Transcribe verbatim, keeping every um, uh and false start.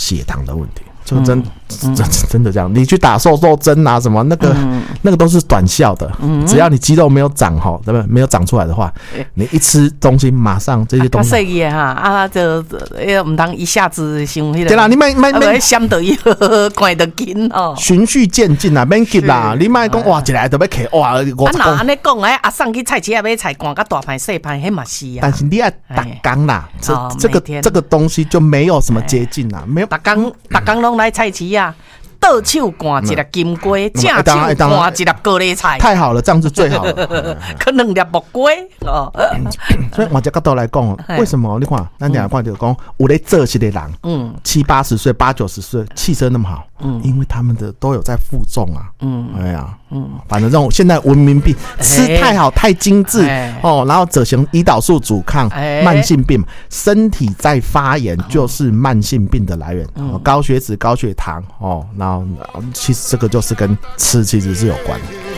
血糖的问题。就真、嗯、真真的这样，你去打瘦瘦针啊什么那个、嗯、那个都是短效的，嗯、只要你肌肉没有长好，对不对？没有长出来的话，你一吃东西马上这些东西。 较细个哈啊，就呃唔当一下子伤迄个。 对啦，你卖卖卖， 想得伊赶得紧哦。 循序渐进啦，免急啦。你卖讲哇，一来就要起哇，我啊那安尼讲哎，阿送去菜市啊买菜，赶甲大盘细盘，迄嘛是啊。 但是你要打工啦，这、哦、这个这个东西就没有什么捷径啦，没有打工打工拢来菜市啊。倒手灌一粒金龟，正手灌一粒高丽菜， 太好了，这样是最好的。 可两粒木龟哦。 所以换这角度来讲，为什么你看，咱讲看就讲，有在做这些人，嗯，七八十岁、八九十岁，气色那么好，嗯，因为他们的都有在负重啊，嗯，哎呀，嗯，反正这种现在文明病吃太好、太精致哦，然后则行胰岛素阻抗，慢性病，身体在发炎就是慢性病的来源，高血脂、高血糖哦，那。其实这个就是跟吃其实是有关的。